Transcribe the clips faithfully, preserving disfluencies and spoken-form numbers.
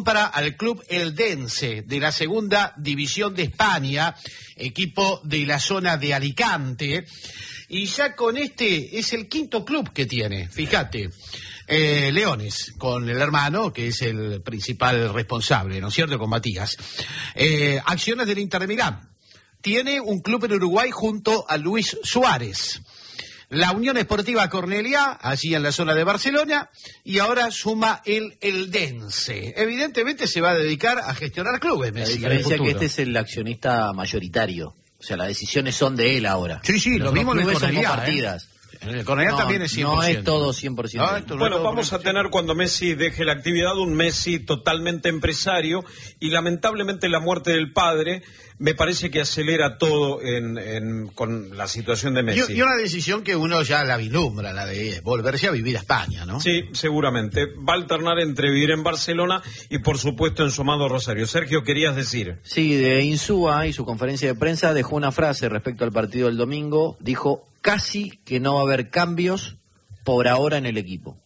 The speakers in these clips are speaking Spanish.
compra al club Eldense de la segunda división de España, equipo de la zona de Alicante, y ya con este es el quinto club que tiene, fíjate. Eh, Leones, con el hermano, que es el principal responsable, ¿no es cierto?, con Matías. Eh, acciones del Inter de Milán. Tiene un club en Uruguay junto a Luis Suárez. La Unión Esportiva Cornelia, allí en la zona de Barcelona, y ahora suma el Eldense. Evidentemente se va a dedicar a gestionar clubes, Messi. La diferencia es que este es el accionista mayoritario. O sea, las decisiones son de él ahora. Sí, sí, los lo mismo en el clubes son Cornelia, compartidas. ¿eh? En el Cornelia no, también es cien por ciento. No es todo cien por ciento. No, esto no bueno, es todo vamos a tener, cuando Messi deje la actividad, un Messi totalmente empresario, y lamentablemente la muerte del padre me parece que acelera todo en, en, con la situación de Messi. Y, y una decisión que uno ya la vislumbra, la de volverse a vivir a España, ¿no? Sí, seguramente. Va a alternar entre vivir en Barcelona y, por supuesto, en su amado Rosario. Sergio, querías decir. Sí, de Insúa y su conferencia de prensa dejó una frase respecto al partido del domingo. Dijo, casi que no va a haber cambios por ahora en el equipo.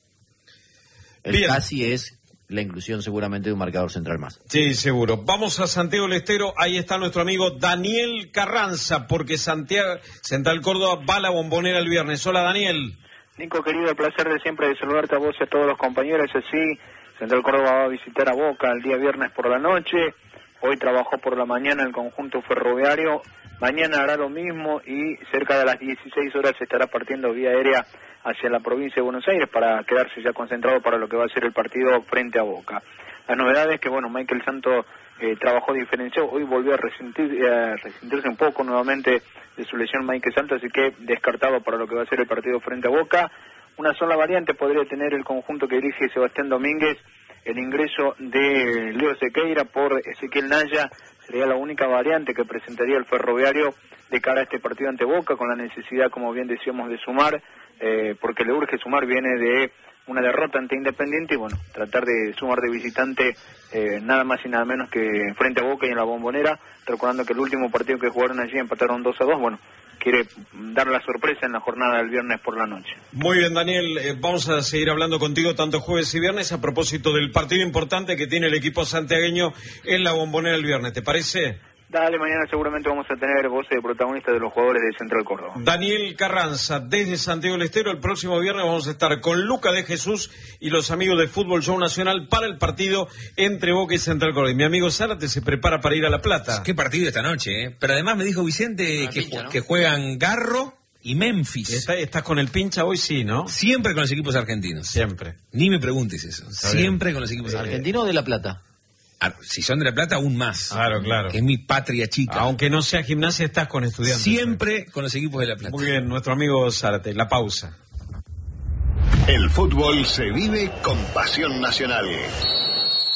El Bien. Casi es la inclusión seguramente de un marcador central más. Sí, seguro. Vamos a Santiago del Estero. Ahí está nuestro amigo Daniel Carranza, porque Santiago Central Córdoba va a la Bombonera el viernes. Hola, Daniel. Nico, querido, el placer de siempre de saludarte a vos y a todos los compañeros. Así, Central Córdoba va a visitar a Boca el día viernes por la noche. Hoy trabajó por la mañana el conjunto ferroviario. Mañana hará lo mismo y cerca de las dieciséis horas se estará partiendo vía aérea hacia la provincia de Buenos Aires para quedarse ya concentrado para lo que va a ser el partido frente a Boca. La novedad es que, bueno, Michael Santos eh, trabajó diferenciado. Hoy volvió a resentir, eh, resentirse un poco nuevamente de su lesión Michael Santos, así que descartado para lo que va a ser el partido frente a Boca. Una sola variante podría tener el conjunto que dirige Sebastián Domínguez, el ingreso de Leo Sequeira por Ezequiel Naya. Sería la única variante que presentaría el ferroviario de cara a este partido ante Boca, con la necesidad, como bien decíamos, de sumar, eh, porque le urge sumar, viene de una derrota ante Independiente, y bueno, tratar de sumar de visitante eh, nada más y nada menos que frente a Boca y en la Bombonera, recordando que el último partido que jugaron allí empataron dos a dos, bueno, quiere dar la sorpresa en la jornada del viernes por la noche. Muy bien, Daniel, eh, vamos a seguir hablando contigo tanto jueves y viernes a propósito del partido importante que tiene el equipo santiagueño en la Bombonera el viernes, ¿te parece? Dale, mañana seguramente vamos a tener voces de protagonistas de los jugadores de Central Córdoba. Daniel Carranza, desde Santiago del Estero. El próximo viernes vamos a estar con Luca de Jesús y los amigos de Fútbol Show Nacional para el partido entre Boca y Central Córdoba. Y mi amigo Zárate se prepara para ir a La Plata. Qué partido esta noche, ¿eh? Pero además me dijo Vicente que, pincha, ¿no? que juegan Garro y Memphis. ¿Está, ¿Estás con el pincha hoy? Sí, ¿no? Siempre con los equipos argentinos. Siempre. Ni me preguntes eso. Está Siempre bien. con los equipos argentinos. ¿Argentino o de La Plata? Ah, si son de La Plata, aún más. Claro, claro. Que es mi patria chica. Aunque no sea gimnasia, estás con estudiantes. Siempre con los equipos de La Plata. Muy bien, nuestro amigo Zárate. La pausa. El fútbol se vive con pasión nacional.